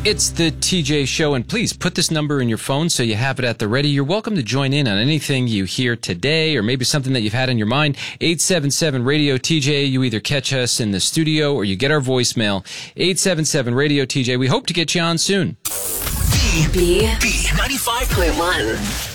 It's the TJ Show, and please put this number in your phone so you have it at the ready. You're welcome to join in on anything you hear today, or maybe something that you've had in your mind. 877-RADIO-TJ. You either catch us in the studio or you get our voicemail. 877-RADIO-TJ. We hope to get you on soon. B 95.1.